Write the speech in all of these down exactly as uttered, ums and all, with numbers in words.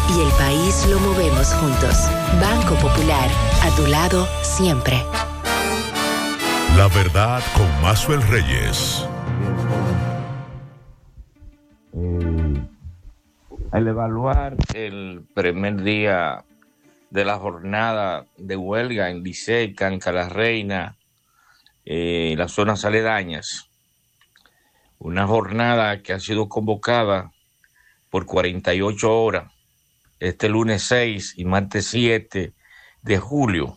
y el país lo movemos juntos. Banco Popular, a tu lado siempre. La verdad con Maxwell Reyes. Eh, al evaluar el primer día de la jornada de huelga en Licey, Canca la Reina, eh, las zonas aledañas, una jornada que ha sido convocada por cuarenta y ocho horas, este lunes seis y martes siete de julio.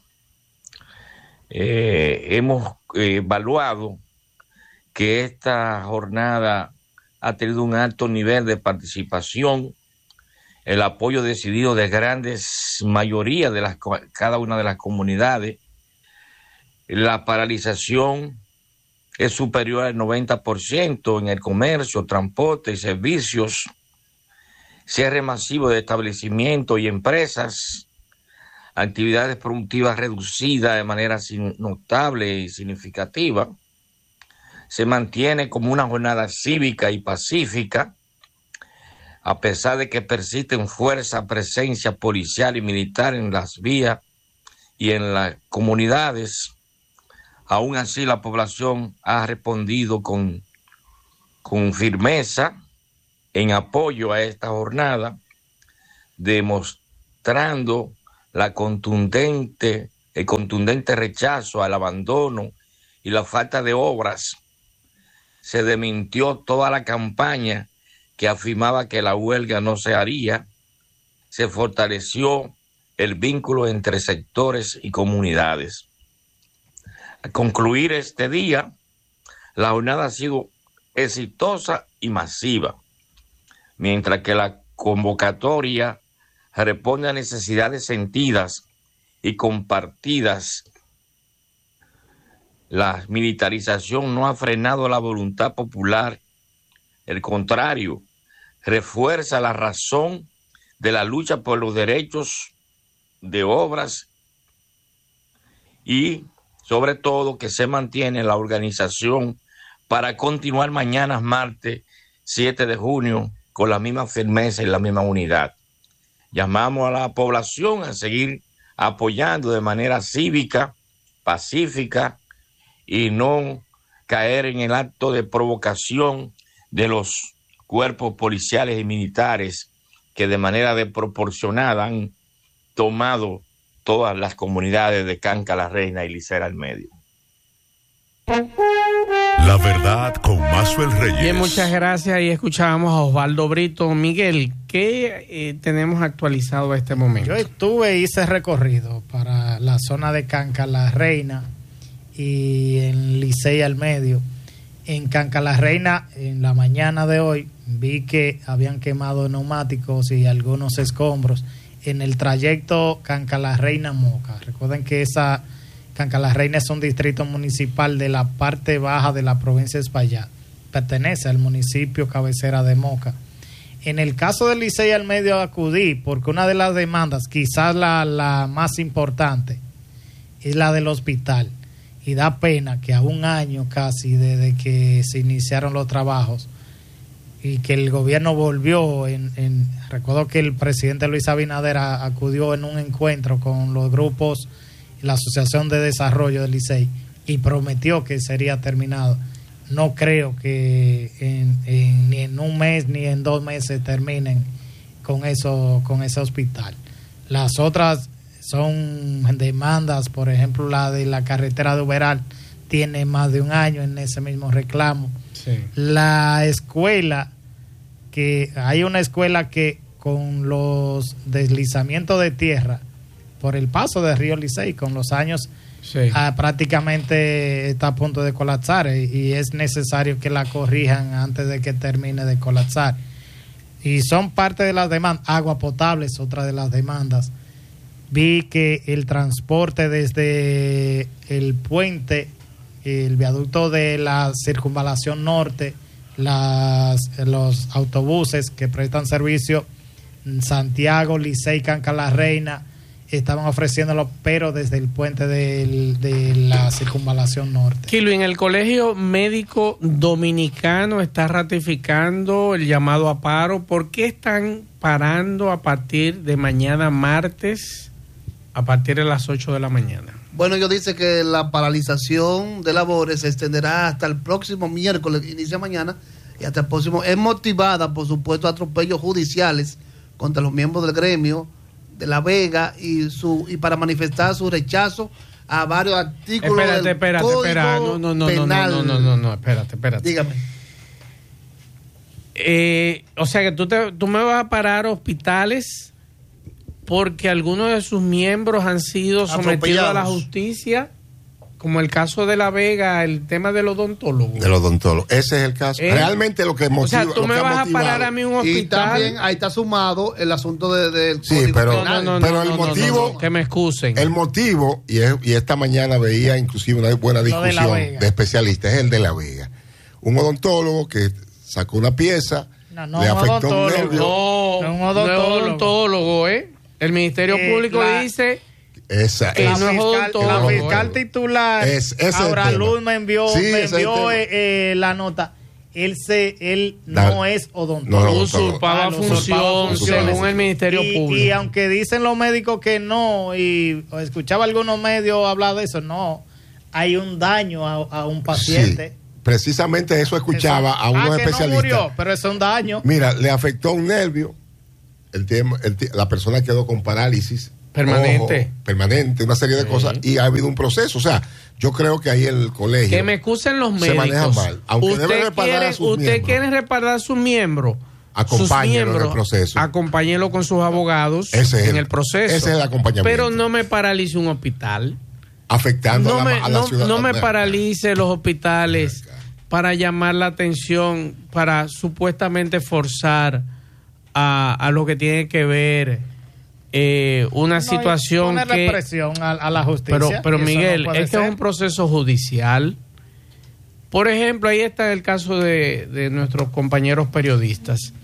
Eh, hemos eh, evaluado que esta jornada ha tenido un alto nivel de participación, el apoyo decidido de grandes mayoría de las, cada una de las comunidades. La paralización es superior al noventa por ciento en el comercio, transporte y servicios, cierre masivo de establecimientos y empresas, actividades productivas reducidas de manera notable y significativa. Se mantiene como una jornada cívica y pacífica, a pesar de que persisten fuerza, presencia policial y militar en las vías y en las comunidades. Aún así, la población ha respondido con, con firmeza en apoyo a esta jornada, demostrando la contundente, el contundente rechazo al abandono y la falta de obras. Se desmintió toda la campaña que afirmaba que la huelga no se haría. Se fortaleció el vínculo entre sectores y comunidades. Al concluir este día, la jornada ha sido exitosa y masiva, mientras que la convocatoria responde a necesidades sentidas y compartidas. La militarización no ha frenado la voluntad popular, al contrario, refuerza la razón de la lucha por los derechos de obras y, sobre todo, que se mantiene la organización para continuar mañana, martes siete de junio, con la misma firmeza y la misma unidad. Llamamos a la población a seguir apoyando de manera cívica, pacífica, y no caer en el acto de provocación de los cuerpos policiales y militares que de manera desproporcionada han tomado todas las comunidades de Canca la Reina y Licey al Medio. La verdad con Maxwell Reyes. Bien, muchas gracias. Y escuchábamos a Osvaldo Brito. Miguel, ¿qué eh, tenemos actualizado a este momento? Yo estuve y hice recorrido para la zona de Canca la Reina y en Licey al Medio. En Canca la Reina, en la mañana de hoy, vi que habían quemado neumáticos y algunos escombros en el trayecto Canca la Reina Moca. Recuerden que esa Canca la Reina es un distrito municipal de la parte baja de la provincia de Espaillat. Pertenece al municipio cabecera de Moca. En el caso del Licey al Medio acudí porque una de las demandas, quizás la, la más importante, es la del hospital. Y da pena que a un año casi desde que se iniciaron los trabajos y que el gobierno volvió en, en recuerdo que el presidente Luis Abinader acudió en un encuentro con los grupos, la Asociación de Desarrollo del Licey, y prometió que sería terminado. No creo que en, en, ni en un mes ni en dos meses terminen con eso, con ese hospital. Las otras son demandas, por ejemplo, la de la carretera de Uberal tiene más de un año en ese mismo reclamo. Sí. La escuela, que hay una escuela que con los deslizamientos de tierra por el paso del río Licey, con los años, sí, ah, prácticamente está a punto de colapsar y, y es necesario que la corrijan antes de que termine de colapsar. Y son parte de las demandas. Agua potable es otra de las demandas. Vi que el transporte desde el puente, el viaducto de la circunvalación norte, las, los autobuses que prestan servicio en Santiago, Licey, Canca la Reina, estaban ofreciéndolo, pero desde el puente del, de la circunvalación norte. Kilo, en el Colegio Médico Dominicano está ratificando el llamado a paro. ¿Por qué están parando a partir de mañana martes, a partir de las ocho de la mañana? Bueno, ellos dicen que la paralización de labores se extenderá hasta el próximo miércoles, inicia mañana, y hasta el próximo. Es motivada por supuestos atropellos judiciales contra los miembros del gremio de La Vega y su y para manifestar su rechazo a varios artículos espérate, del espérate, Código espérate, no, no, no, Penal. no, no, no, no, no, espérate, espérate. Dígame. Eh, o sea que tú, te, tú me vas a parar hospitales porque algunos de sus miembros han sido sometidos a la justicia, como el caso de La Vega, el tema del odontólogo. Del odontólogo, ese es el caso. ¿Eh? Realmente lo que motiva. O sea, tú me vas a parar a mí un hospital. Y también ahí está sumado el asunto de, del Sí, Código pero, Penal. No, no, pero no, el no, motivo. no, no, que me excusen. El motivo, y, es, y esta mañana veía inclusive una buena discusión de, de especialistas, es el de La Vega. Un odontólogo que sacó una pieza, No, no, le afectó un nervio. No, No, un no es odontólogo. odontólogo, ¿eh? El Ministerio Eh, Público la- dice Esa, que La es, no es fiscal, odontólogo. la No es fiscal odontólogo. titular, Es- ese es el Aura tema. Luz me envió, Sí, me ese es el envió tema. eh, eh, la nota. Él se, él Da- no es no, odontólogo. no, usurpaba Ah, lo función, usurpaba funciones. según el Ministerio y, Público. y aunque dicen los médicos que no, y o escuchaba algunos medios hablar de eso, no, hay un daño a, a un paciente. Sí, precisamente eso escuchaba a unos ah, que especialistas. no murió, pero es un daño. Mira, le afectó un nervio, el tema, el ti- la persona quedó con parálisis. Permanente. ojo, permanente, una serie de Sí. cosas, y ha habido un proceso. O sea, yo creo que ahí el colegio. Que me excusen los se maneja médicos. mal, aunque debe usted respaldar quiere, a sus usted miembros. quiere respaldar a sus miembros. Acompáñelo sus miembros, en el proceso. Acompáñelo con sus abogados Ese es en el- el proceso. ese es el acompañamiento. Pero no me paralice un hospital. Afectando No a la, me, a la no, ciudad. no me Ven paralice los hospitales Ven acá. para llamar la atención, para supuestamente forzar a, a lo que tiene que ver eh, una No, y situación ponerle que... presión a, a la justicia. Pero, pero y eso Miguel, no puede es que es ser. un proceso judicial. Por ejemplo, ahí está el caso de, de nuestros compañeros periodistas.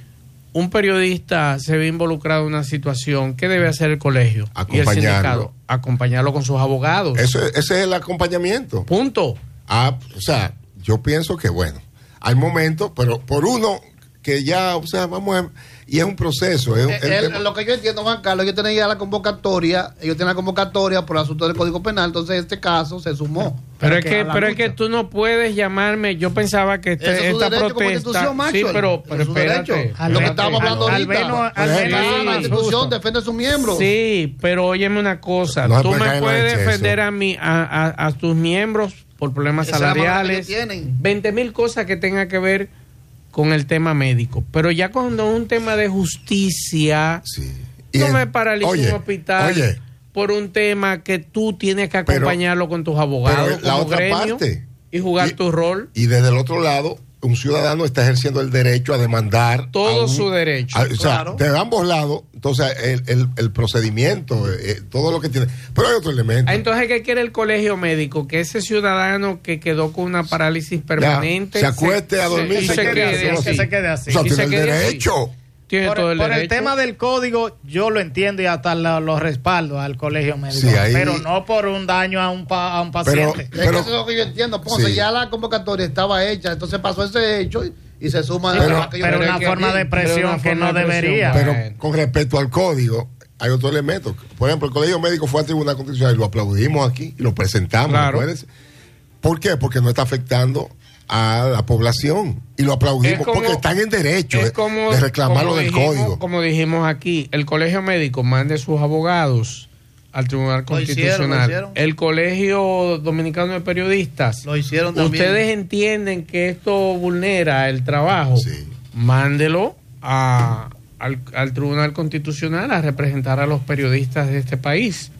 Un periodista se ve involucrado en una situación. ¿Qué debe hacer el colegio y el Acompañarlo. sindicato? Acompañarlo con sus abogados. Eso, ese es el acompañamiento. Punto. Ah, o sea, yo pienso que bueno, hay momentos, pero por uno que ya, o sea, vamos a, y es un proceso. Es, Eh, el el- tema- lo que yo entiendo, Juan Carlos, ellos tienen ya la convocatoria, ellos tienen la convocatoria por el asunto del Código Penal, entonces este caso se sumó. Pero es que que, a la pero es lucha. que tú no puedes llamarme. Yo pensaba que este- Eso es su esta derecho como protesta. institución, Sí, Maxwell. pero, Eso pero es su espérate. derecho. Al Lo que menos- estábamos hablando al ahorita. menos- al Sí, menos- La Sí. institución justo. defiende a sus miembros. Sí, pero óyeme una cosa. No se Tú puede me caer en puedes exceso. defender a, mí, a, a, a tus miembros por problemas Esa es la manera que salariales, ellos tienen. veinte mil cosas que tengan que ver con el tema médico. Pero ya cuando es un tema de justicia, sí. Y no en- me paraliza oye, un hospital Oye, por un tema que tú tienes que Pero- acompañarlo con tus abogados pero la como otra gremio parte. y jugar Y- tu rol. y desde el otro lado, un ciudadano está ejerciendo el derecho a demandar. Todo a un- su derecho. a- o sea, Claro. de ambos lados, entonces el, el, el procedimiento, eh, todo lo que tiene. Pero hay otro elemento. Ah, entonces, ¿qué quiere el colegio médico? Que ese ciudadano que quedó con una parálisis permanente se acueste a dormir, y se se quede quede así. así. Que se quede así. O sea, y tiene se el quede así. derecho. Tiene Por, todo el por el derecho. tema del código, yo lo entiendo y hasta lo, lo respaldo al colegio médico, Sí, ahí- pero no por un daño a un, pa- a un paciente. Es que Pero- eso es lo que yo entiendo, Ponce. Sí. Ya la convocatoria estaba hecha, entonces pasó ese hecho y, y se suma Pero- a la que yo pero creo una que forma bien. de presión Pero una que forma no de presión. debería. Pero Bueno. con respecto al código, hay otro elemento. Por ejemplo, el Colegio Médico fue al Tribunal Constitucional y lo aplaudimos aquí y lo presentamos. Claro. Acuérdense. ¿Por qué? Porque no está afectando a la población y lo aplaudimos Es como- porque están en derecho Es de, como- de reclamar lo como del dijimos- código. Como dijimos aquí, el colegio médico mande sus abogados al Tribunal Lo hicieron, Constitucional. lo hicieron. El Colegio Dominicano de Periodistas. Lo hicieron también. Ustedes entienden que esto vulnera el trabajo. Sí. Mándelo a, al, al Tribunal Constitucional a representar a los periodistas de este país.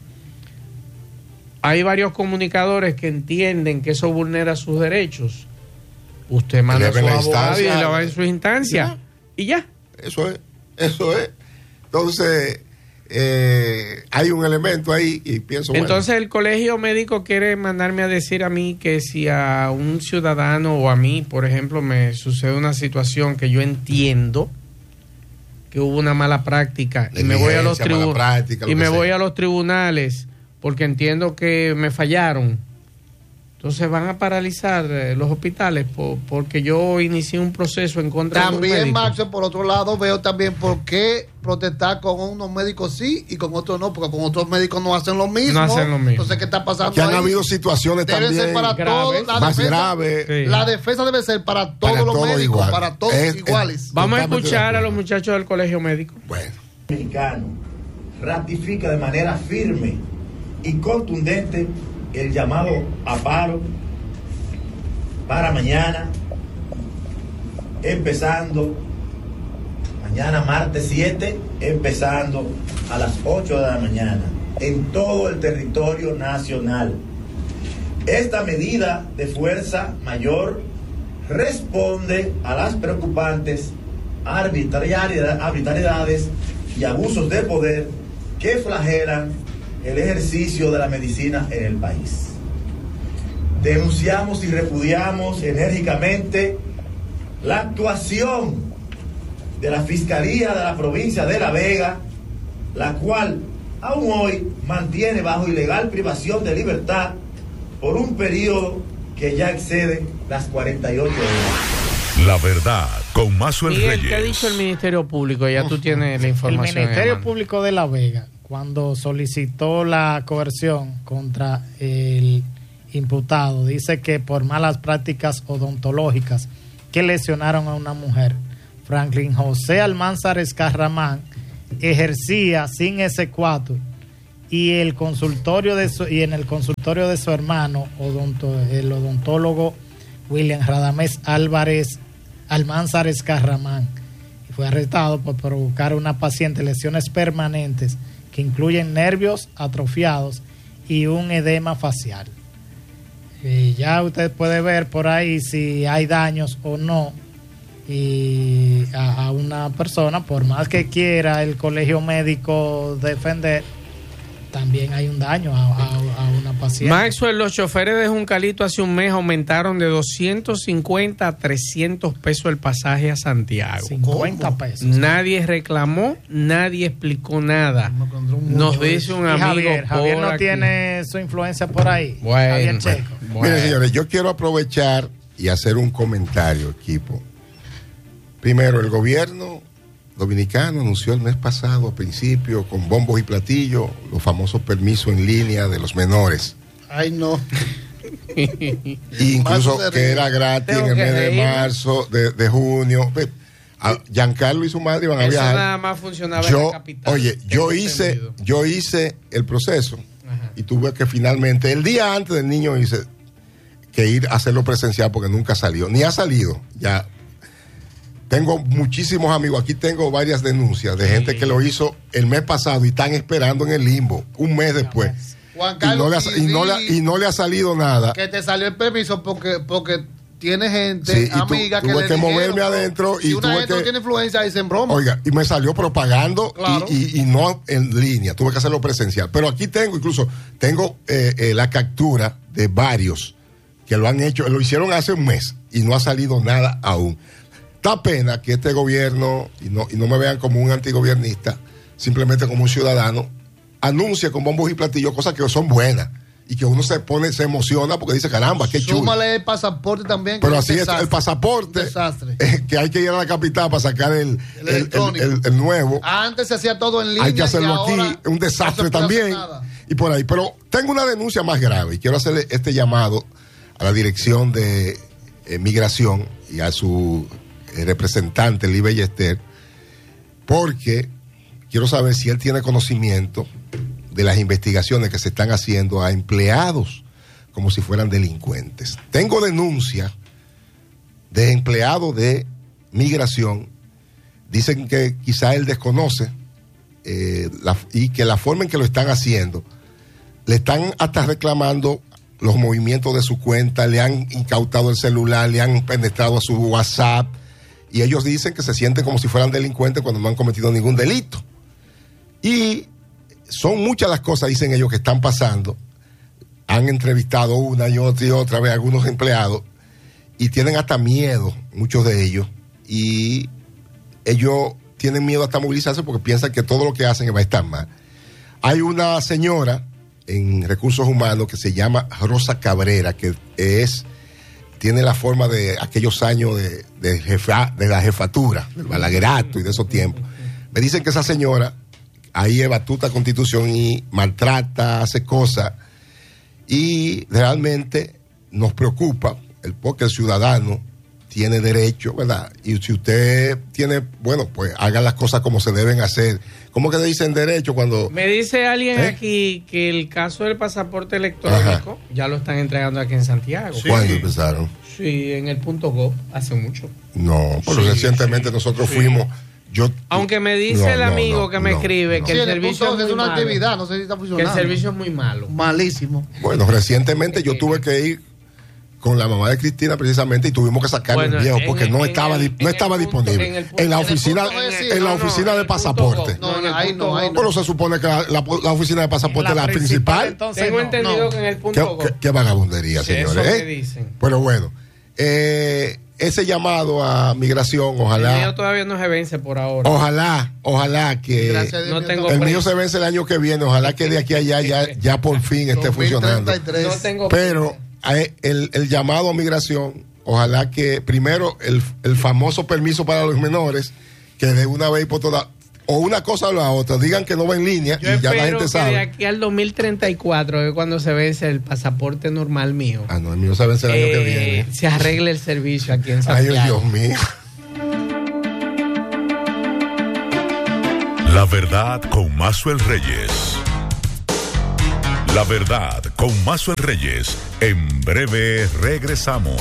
Hay varios comunicadores que entienden que eso vulnera sus derechos. Usted manda a su Eleve la abogado y instancia. le va en su instancia. Ya. Y ya. Eso es, eso es. Entonces, eh, hay un elemento ahí y pienso, bueno, Entonces el colegio médico quiere mandarme a decir a mí que si a un ciudadano o a mí, por ejemplo, me sucede una situación que yo entiendo que hubo una mala práctica y me voy a los tribu- práctica, y me voy a los tribunales porque entiendo que me fallaron. Entonces van a paralizar eh, los hospitales por, porque yo inicié un proceso en contra también, de un médico. Max, por otro lado, veo también por qué protestar con unos médicos sí y con otros no, porque con otros médicos no hacen lo mismo. No hacen lo mismo. Entonces, ¿qué está pasando que ahí? han habido situaciones debe también ser para graves, todos, la más defensa, graves. Sí. La defensa debe ser para todos Para los todos médicos, igual. para todos Es- iguales. es- Vamos a Totalmente escuchar de a los acuerdo. muchachos del colegio médico. Bueno, Mexicano ratifica de manera firme y contundente el llamado a paro para mañana, empezando mañana martes siete, empezando a las ocho de la mañana en todo el territorio nacional. Esta medida de fuerza mayor responde a las preocupantes arbitrariedad- arbitrariedades y abusos de poder que flagelan el ejercicio de la medicina en el país. Denunciamos y repudiamos enérgicamente la actuación de la Fiscalía de la provincia de La Vega, la cual aún hoy mantiene bajo ilegal privación de libertad por un periodo que ya excede las cuarenta y ocho horas. La verdad, con Mazuel Miguel, Reyes. ¿qué ha dicho el Ministerio Público? Ya tú tienes la información. El Ministerio en mano. Público de La Vega, cuando solicitó la coerción contra el imputado, dice que por malas prácticas odontológicas que lesionaron a una mujer, Franklin José Almanzar Escarramán ejercía sin exequatur y el consultorio de su, y en el consultorio de su hermano odonto, el odontólogo William Radamés Álvarez Almanzar Escarramán, y fue arrestado por provocar a una paciente lesiones permanentes que incluyen nervios atrofiados y un edema facial. Y ya usted puede ver por ahí si hay daños o no y a, a una persona, por más que quiera el colegio médico defender, también hay un daño a, a, a una paciente. Maxwell, los choferes de Juncalito hace un mes aumentaron de doscientos cincuenta a trescientos pesos el pasaje a Santiago. cincuenta pesos. Nadie reclamó, nadie explicó nada. Nos dice un Y amigo Javier, Javier por no aquí. tiene su influencia por ahí. Bueno, Javier Checo. bueno. miren, señores, yo quiero aprovechar y hacer un comentario, equipo. Primero, el gobierno dominicano anunció el mes pasado, a principio, con bombos y platillos, los famosos permisos en línea de los menores. Ay, no. E incluso Marzo se que ríe. era gratis Tengo en el que mes de reírme. marzo, de, de junio. Ve, a Giancarlo y su madre iban a Eso viajar. nada más funcionaba en Yo, la capital. oye, yo Tengo hice, entendido. yo hice el proceso Ajá. y tuve que finalmente, el día antes del niño hice que ir a hacerlo presencial porque nunca salió, ni ha salido. Ya tengo muchísimos amigos, aquí tengo varias denuncias de gente Sí. que lo hizo el mes pasado y están esperando en el limbo un mes después. Juan Y no, le Carlos, ha, y, no le, ha- y no le ha salido nada. que te salió el permiso porque porque tiene gente, Sí, y tu- amiga, que tuve le que dijeron, moverme ¿no? adentro y si una tuve gente no que- tiene influencia, dicen broma. Oiga, y me salió propagando Claro. y, y- y no en línea, tuve que hacerlo presencial. Pero aquí tengo, incluso, tengo eh, eh, la captura de varios que lo han hecho, lo hicieron hace un mes y no ha salido nada aún. Da pena que este gobierno, y no, y no me vean como un antigobiernista, simplemente como un ciudadano, anuncie con bombos y platillos cosas que son buenas y que uno se pone, se emociona porque dice, caramba, qué chulo. Súmale el pasaporte también. que Pero es así un es, desastre. el pasaporte, Un desastre. eh, que hay que ir a la capital para sacar el, El el- electrónico. el- el- el nuevo. Antes se hacía todo en línea. Hay que hacerlo y ahora aquí, un no desastre se puede hacer también. nada. Y por ahí. Pero tengo una denuncia más grave y quiero hacerle este llamado a la dirección de eh, migración y a su eh, representante, Lee Ballester, porque quiero saber si él tiene conocimiento de las investigaciones que se están haciendo a empleados como si fueran delincuentes. Tengo denuncia de empleados de migración. Dicen que quizá él desconoce eh, la- y que la forma en que lo están haciendo, le están hasta reclamando los movimientos de su cuenta, le han incautado el celular, le han penetrado a su WhatsApp y ellos dicen que se sienten como si fueran delincuentes cuando no han cometido ningún delito. Y son muchas las cosas, dicen ellos, que están pasando. Han entrevistado una y otra y otra vez a algunos empleados y tienen hasta miedo, muchos de ellos, y ellos tienen miedo hasta movilizarse porque piensan que todo lo que hacen va a estar mal. Hay una señora en Recursos Humanos que se llama Rosa Cabrera, que es tiene la forma de aquellos años de, de, jefa, de la jefatura, del balaguerato y de esos tiempos. Me dicen que esa señora ahí es batuta Constitución y maltrata, hace cosas, y realmente nos preocupa el porque el ciudadano tiene derecho, ¿verdad? Y si usted tiene, bueno, pues haga las cosas como se deben hacer. ¿Cómo que le dicen derecho cuando...? Me dice alguien ¿Eh? aquí que el caso del pasaporte electrónico, ajá, ya lo están entregando aquí en Santiago. Sí. ¿Cuándo empezaron? Sí, en el punto gov, hace mucho. No, pero sí, recientemente sí, nosotros sí. fuimos... Yo, Aunque me dice no, el amigo no, no, que me no, escribe no. que Sí, el servicio es, es una malo, actividad, no sé si está funcionando. Que el servicio es muy malo. Malísimo. Bueno, recientemente yo tuve que ir con la mamá de Cristina precisamente y tuvimos que sacarle bueno, el viejo porque en, no estaba el, no estaba punto, disponible en, punto, en la oficina en, en la oficina no, de pasaporte. No, no, ahí no, ahí no. Pero se supone que la, la, la oficina de pasaporte es la, la principal. Entonces, Tengo no, entendido no. que en el punto ¿Qué, qué, qué vagabundería, señores. Eso ¿eh? dicen. Pero bueno, eh, ese llamado a migración, ojalá. El mío todavía no se vence por ahora. Ojalá, ojalá que no tengo el precio. mío se vence el año que viene. Ojalá que de aquí a allá ya, ya por fin esté funcionando. No tengo Pero el, el llamado a migración, ojalá que primero el, el famoso permiso para los menores, que de una vez por todas, o una cosa o la otra, digan que no va en línea. Yo y ya la gente que sabe. De aquí al dos mil treinta y cuatro, que es cuando se vence el pasaporte normal mío. Ah, no, el mío se vence el año eh, que viene. Se arregle el servicio aquí en Santiago. Ay, Dios mío. La verdad con Maxwell Reyes. La verdad con Maxwell Reyes. En breve regresamos.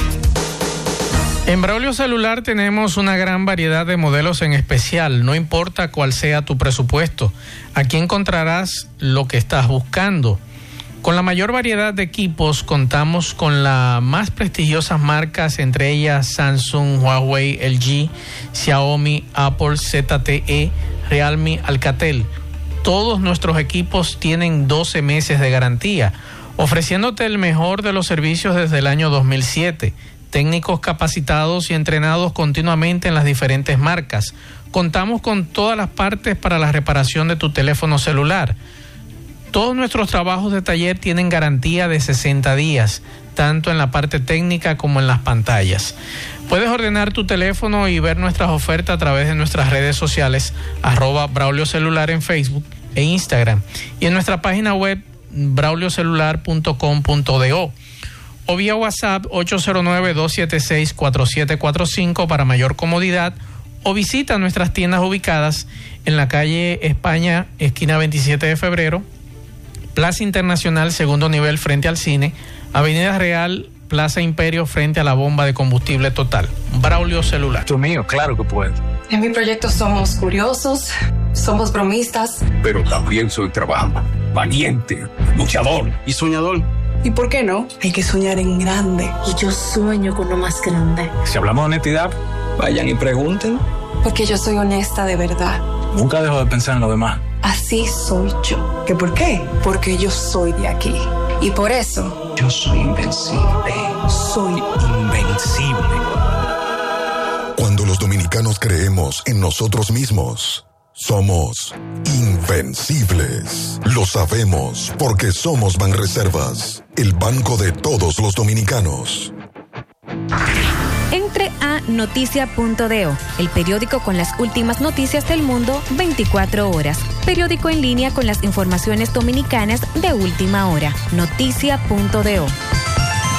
En Braulio Celular tenemos una gran variedad de modelos en especial, no importa cuál sea tu presupuesto. Aquí encontrarás lo que estás buscando. Con la mayor variedad de equipos contamos con las más prestigiosas marcas, entre ellas Samsung, Huawei, L G, Xiaomi, Apple, Z T E, Realme, Alcatel. Todos nuestros equipos tienen doce meses de garantía, ofreciéndote el mejor de los servicios desde el año dos mil siete. Técnicos capacitados y entrenados continuamente en las diferentes marcas. Contamos con todas las partes para la reparación de tu teléfono celular. Todos nuestros trabajos de taller tienen garantía de sesenta días, tanto en la parte técnica como en las pantallas. Puedes ordenar tu teléfono y ver nuestras ofertas a través de nuestras redes sociales, arroba Braulio Celular en Facebook e Instagram, y en nuestra página web braulio celular punto com punto do. O vía WhatsApp ocho cero nueve, dos siete seis, cuatro siete cuatro cinco para mayor comodidad, o visita nuestras tiendas ubicadas en la calle España, esquina veintisiete de febrero, Plaza Internacional, segundo nivel frente al cine, Avenida Real, Plaza Imperio frente a la bomba de combustible Total. Braulio Celular. Tú mío, claro que puedo. En mi proyecto somos curiosos, somos bromistas. Pero también soy trabajador, valiente, luchador y soñador. ¿Y por qué no? Hay que soñar en grande. Y yo sueño con lo más grande. Si hablamos de honestidad, vayan y pregunten. Porque yo soy honesta de verdad. Nunca dejo de pensar en lo demás. Así soy yo. ¿Qué por qué? Porque yo soy de aquí. Y por eso... Yo soy invencible. Soy invencible. Cuando los dominicanos creemos en nosotros mismos, somos invencibles. Lo sabemos porque somos Banreservas, el banco de todos los dominicanos. Entre a noticia punto do, el periódico con las últimas noticias del mundo veinticuatro horas. Periódico en línea con las informaciones dominicanas de última hora. noticia punto do.